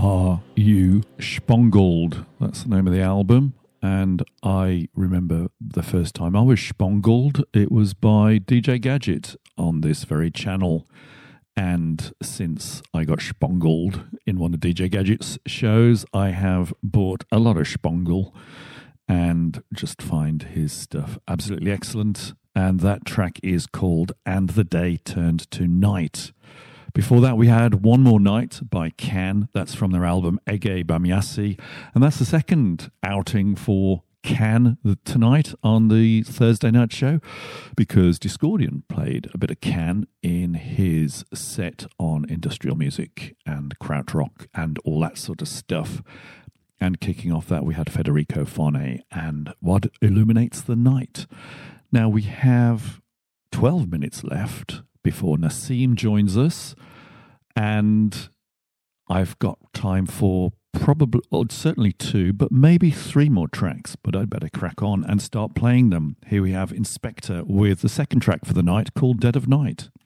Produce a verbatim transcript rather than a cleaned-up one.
Are You Spongled? That's the name of the album. And I remember the first time I was spongled, it was by D J Gadget on this very channel. And since I got spongled in one of D J Gadget's shows, I have bought a lot of spongle and just find his stuff absolutely excellent. And that track is called And the Day Turned to Night. Before that, we had One More Night by Can. That's from their album Ege Bamiasi. And that's the second outing for Can tonight on the Thursday night show, because Discordian played a bit of Can in his set on industrial music and krautrock and all that sort of stuff. And kicking off that, we had Federico Fone and What Illuminates the Night. Now, we have twelve minutes left before Nassim joins us, and I've got time for probably, well, certainly two, but maybe three more tracks, but I'd better crack on and start playing them. Here we have Inspector with the second track for the night called Dead of Night.